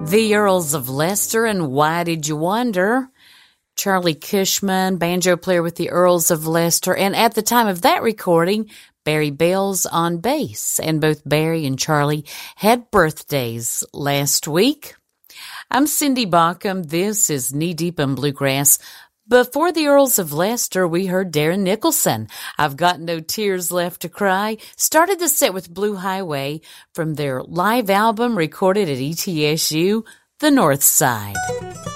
The Earls of Leicester and Why Did You Wonder? Charlie Cushman, banjo player with the Earls of Leicester, and at the time of that recording, Barry Bells on bass, and both Barry and Charlie had birthdays last week. I'm Cindy Baucom. This is Knee Deep in Bluegrass. Before the Earls of Leicester, we heard Darren Nicholson. I've Got No Tears Left to Cry. Started the set with Blue Highway from their live album recorded at ETSU, The North Side.